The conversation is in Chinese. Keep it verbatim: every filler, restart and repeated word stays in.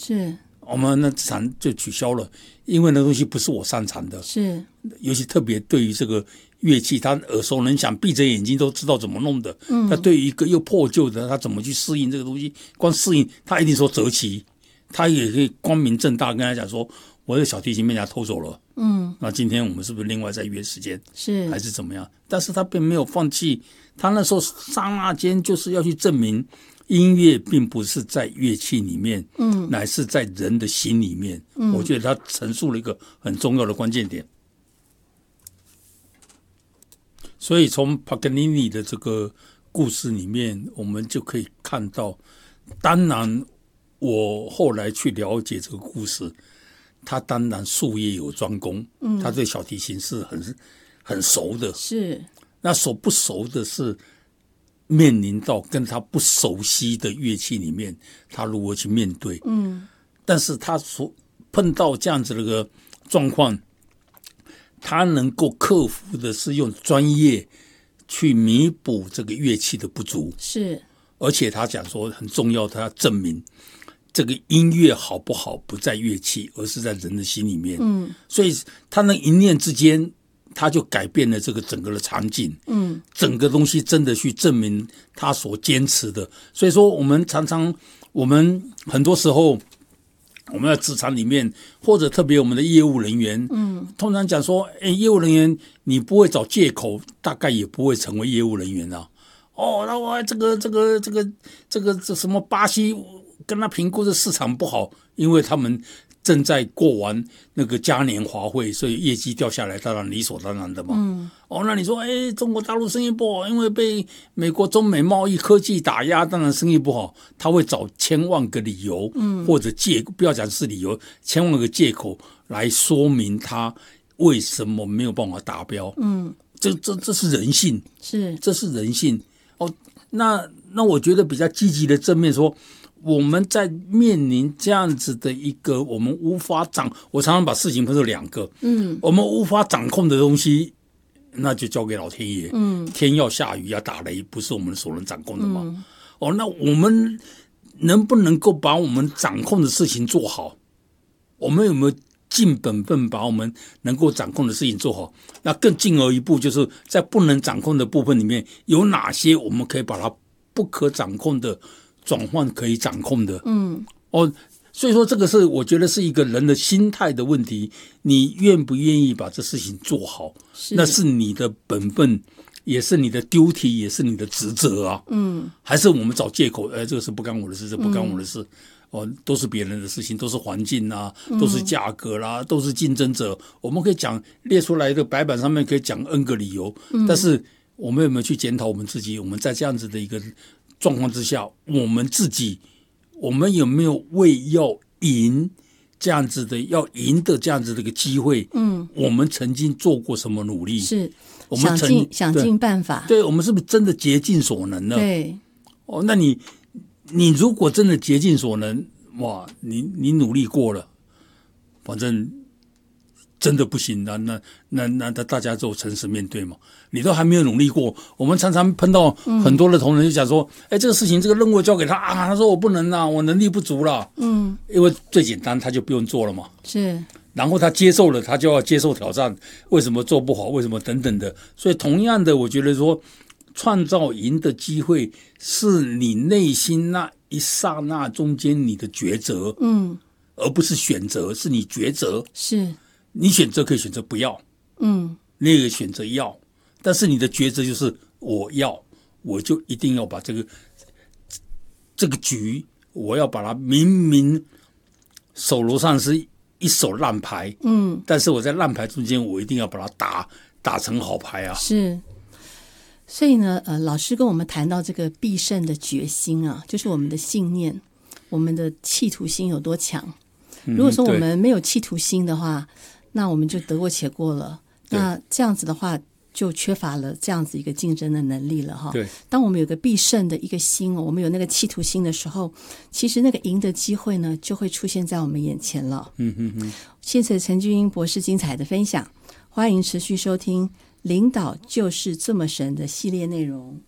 是我们那自然就取消了，因为那东西不是我擅长的。 是， 尤其特别对于这个乐器，他耳熟能详，闭着眼睛都知道怎么弄的。 嗯， 他对于一个又破旧的，他怎么去适应这个东西？光适应，他一定说择期，他也可以光明正大跟他讲说，我的小提琴被人家偷走了。 嗯， 那今天我们是不是另外再约时间？ 是还是怎么样？但是他并没有放弃，他那时候刹那间就是要去证明。音乐并不是在乐器里面，嗯，乃是在人的心里面。嗯，我觉得他陈述了一个很重要的关键点。所以从帕格尼尼的这个故事里面，我们就可以看到，当然我后来去了解这个故事，他当然术业有专攻，嗯，他对小提琴是很很熟的， 是那熟不熟的是。面临到跟他不熟悉的乐器里面，他如何去面对？嗯，但是他所碰到这样子的一个状况，他能够克服的是用专业去弥补这个乐器的不足。 是， 而且他讲说很重要，他要证明这个音乐好不好不在乐器，而是在人的心里面。嗯，所以他那一念之间。他就改变了这个整个的场景，嗯，整个东西真的去证明他所坚持的。所以说，我们常常，我们很多时候，我们在职场里面，或者特别我们的业务人员，嗯，通常讲说，哎，业务人员你不会找借口，大概也不会成为业务人员啊。哦，那我这个这个这个这个这什么巴西跟他评估的市场不好，因为他们。正在过完那个嘉年华会，所以业绩掉下来，当然理所当然的嘛。嗯，哦，那你说，哎，中国大陆生意不好，因为被美国中美贸易科技打压，当然生意不好。他会找千万个理由，嗯，或者借，不要讲是理由，千万个借口来说明他为什么没有办法达标。嗯，这这这是人性， 是这是人性。哦，那那我觉得比较积极的正面说。我们在面临这样子的一个我们无法掌，我常常把事情分成两个，嗯，我们无法掌控的东西，那就交给老天爷，嗯，天要下雨要打雷，不是我们所能掌控的嘛，嗯、哦，那我们能不能够把我们掌控的事情做好？我们有没有尽本分把我们能够掌控的事情做好？那更进而一步，就是在不能掌控的部分里面，有哪些我们可以把它不可掌控的？转换可以掌控的，嗯，哦，所以说这个是我觉得是一个人的心态的问题，你愿不愿意把这事情做好，是那是你的本分，也是你的 duty， 也是你的职责啊，嗯，还是我们找借口，哎，这个是不干我的事，这不干我的事，嗯、哦，都是别人的事情，都是环境啊，都是价格啦，嗯、都是竞争者，我们可以讲列出来的白板上面可以讲 N 个理由，嗯、但是我们有没有去检讨我们自己？我们在这样子的一个状况之下，我们自己，我们有没有为要赢这样子的，要赢的这样子的一个机会？嗯，我们曾经做过什么努力？ 是， 我们想尽想尽办法。 对，我们是不是真的竭尽所能呢？ 对， 哦，那你你如果真的竭尽所能，哇，你你努力过了，反正。真的不行，那那那那大家就诚实面对嘛。你都还没有努力过，我们常常碰到很多的同仁就讲说，哎、嗯，这个事情这个任务交给他啊，他说我不能啊，我能力不足啦。嗯，因为最简单他就不用做了嘛。 是， 然后他接受了，他就要接受挑战，为什么做不好，为什么等等的。所以同样的，我觉得说，创造赢的机会是你内心那一刹那中间你的抉择，嗯，而不是选择，是你抉择是。 你选择可以选择不要，嗯，你也可以选择要，但是你的抉择就是我要，我就一定要把这个这个局，我要把它明明手楼上是一手烂牌，嗯，但是我在烂牌中间，我一定要把它打打成好牌啊。 是，所以呢，呃，老师跟我们谈到这个必胜的决心啊，就是我们的信念，我们的企图心有多强。如果说我们没有企图心的话，那我们就得过且过了。那这样子的话，就缺乏了这样子一个竞争的能力了哈。 对， 当我们有个必胜的一个心，我们有那个企图心的时候，其实那个赢的机会呢，就会出现在我们眼前了。嗯嗯嗯。谢谢陈俊英博士精彩的分享，欢迎持续收听《领导就是这么神》的系列内容。